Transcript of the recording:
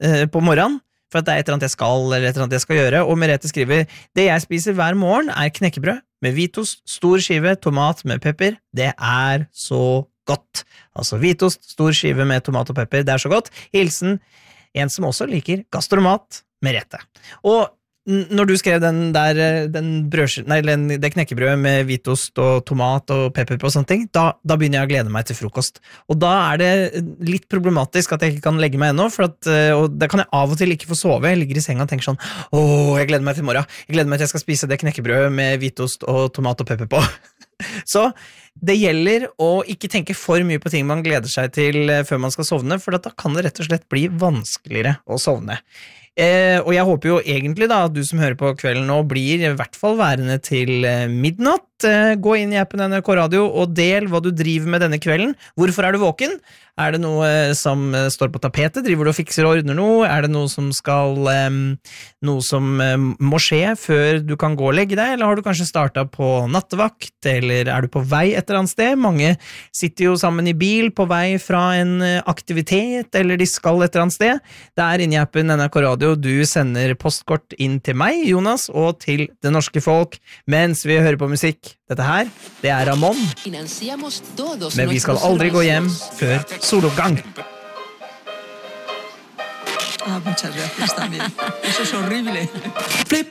på morgenen, for at det et eller annet jeg skal, eller et eller annet jeg skal gjøre, og Merete skriver, det jeg spiser hver morgen knekkebrød med hvitost, stor skive, tomat med pepper, det så godt. Altså hvitost, stor skive med tomat og pepper, det så godt. Hilsen, en som også liker gastromat, Merete. Og når du skrev det knekkebrødet med hvitost og tomat og pepper på og sånne ting, da begynner jeg å glede meg til frokost. Og da det litt problematisk at jeg ikke kan legge meg ennå, og da kan jeg av og til ikke få sove. Jeg ligger i senga og tenker sånn, jeg gleder meg til morgen. Jeg gleder meg til jeg skal spise det knekkebrødet med hvitost og tomat og pepper på. Så det gjelder å ikke tenke for mye på ting man gleder seg til før man skal sovne, for da kan det rett og slett bli vanskeligere å sovne. Og jeg håper jo egentlig da, at du som hører på kvelden nå blir I hvert fall værende til midnatt. Gå inn I appen NRK Radio og del hva du driver med denne kvelden. Hvorfor du våken? Det noe som står på tapetet? Driver du og fikser og ordner noe? Det noe som noe som må skje før du kan gå og legge deg? Eller har du kanskje startet på nattevakt? Eller du på vei et eller annet sted? Mange sitter jo sammen I bil på vei fra en aktivitet, eller de skal et eller annet sted. Det inne I appen NRK Radio. Du sender postkort inn til meg, Jonas, og til det norske folk, mens vi hører på musikk. Dette her, det Ramón. Men vi skal aldri gå hjem før soloppgang. Muchas gracias también. Eso es horrible. Flip